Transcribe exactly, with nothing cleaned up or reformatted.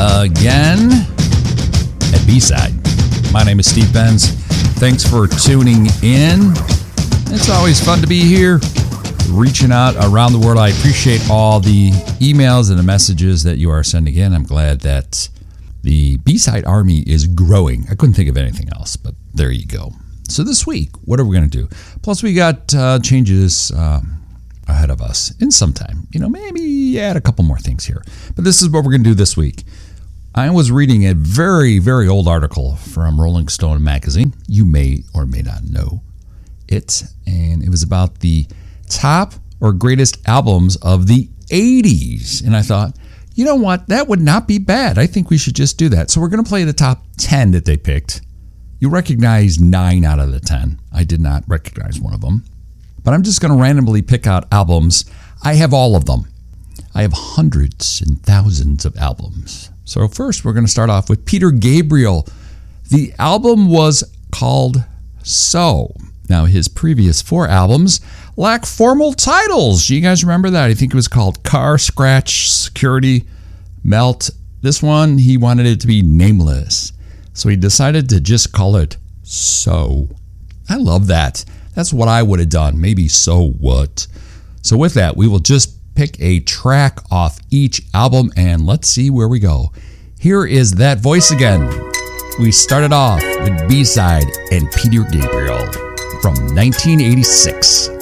again at B-Side. My name is Steve Benz. Thanks for tuning in. It's always fun to be here, reaching out around the world. I appreciate all the emails and the messages that you are sending in. I'm glad that the B-Side Army is growing. I couldn't think of anything else, but there you go. So this week, what are we going to do? Plus, we got uh, changes um, ahead of us in some time. You know, maybe add a couple more things here. But this is what we're going to do this week. I was reading a very, very old article from Rolling Stone magazine. You may or may not know it. And it was about the top or greatest albums of the eighties. And I thought, you know what? That would not be bad. I think we should just do that. So we're going to play the top ten that they picked. You recognize nine out of the ten. I did not recognize one of them. But I'm just going to randomly pick out albums. I have all of them. I have hundreds and thousands of albums. So first, we're going to start off with Peter Gabriel. The album was called So. Now, his previous four albums lack formal titles. You guys remember that? I think it was called Car Scratch, Security, Melt. This one, he wanted it to be nameless. So he decided to just call it So. I love that. That's what I would have done. Maybe So What? So with that, we will just pick a track off each album and let's see where we go. Here is That Voice Again. We started off with B-Side and Peter Gabriel from nineteen eighty-six.